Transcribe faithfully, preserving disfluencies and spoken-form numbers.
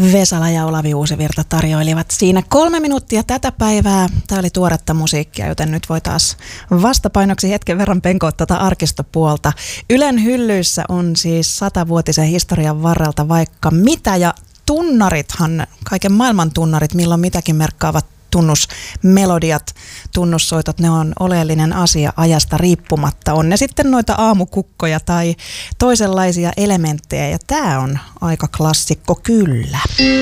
Vesala ja Olavi Uusivirta tarjoilivat siinä kolme minuuttia tätä päivää. Tämä oli tuoretta musiikkia, joten nyt voi taas vastapainoksi hetken verran penkoa tätä arkistopuolta. Ylen hyllyissä on siis satavuotisen historian varrelta vaikka mitä, ja tunnarithan, kaiken maailman tunnarit, milloin mitäkin merkkaavat tunnusmelodiat, tunnussoitot, ne on oleellinen asia ajasta riippumatta. On ne sitten noita aamukukkoja tai toisenlaisia elementtejä, ja tämä on aika klassikko kyllä.